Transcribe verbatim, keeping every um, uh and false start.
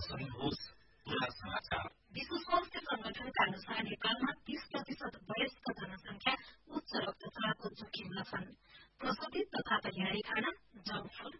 सुन्नुहोस् पूरा समाचार। विश्व स्वास्थ्य संगठनका अनुसार नेपालमा तीस प्रतिशत वयस्क जनसंख्या उच्च रक्तचापको जोखिममा छन्। प्रशोधित तथा तैयारी खाना, जंक फूड